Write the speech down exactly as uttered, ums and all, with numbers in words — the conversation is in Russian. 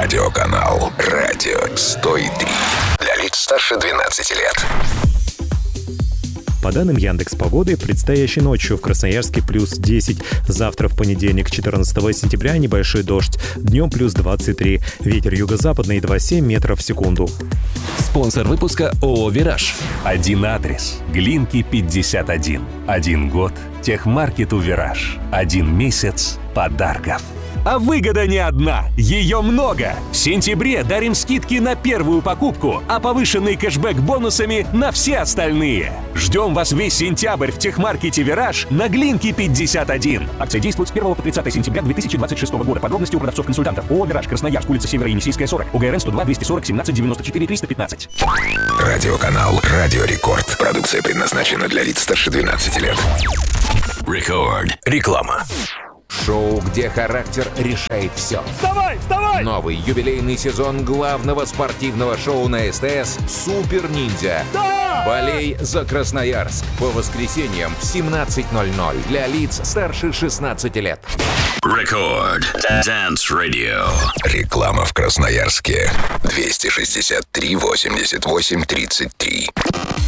Радиоканал «Радио сто три». Для лиц старше двенадцати лет. По данным Яндекс.Погоды, предстоящей ночью в Красноярске плюс десять. Завтра в понедельник, четырнадцатого сентября, небольшой дождь. Днем плюс двадцать три. Ветер юго-западный два семь метров в секунду. Спонсор выпуска ООО «Вираж». Один адрес. Глинки пятьдесят один. Один год. Техмаркету «Вираж». Один месяц подарков. А выгода не одна, ее много. В сентябре дарим скидки на первую покупку, а повышенный кэшбэк бонусами на все остальные. Ждем вас весь сентябрь в техмаркете «Вираж» на Глинки пятьдесят один. Акция действует с первого по тридцатое сентября две тысячи двадцать шестого года. Подробности у продавцов-консультантов. ООО «Вираж», Красноярск, улица Северо-Енисейская, сорок. УГРН сто два двести сорок семнадцать девяносто четыре триста пятнадцать. Радиоканал «Радио Рекорд». Продукция предназначена для лиц старше двенадцати лет. Рекорд. Реклама. Шоу, где характер решает все. Вставай, вставай! Новый юбилейный сезон главного спортивного шоу на СТС «Супер Ниндзя». Да! Болей за Красноярск. По воскресеньям в семнадцать ноль ноль. Для лиц старше шестнадцати лет. Рекорд. Dance Radio. Реклама в Красноярске. двести шестьдесят три восемьдесят восемь тридцать три.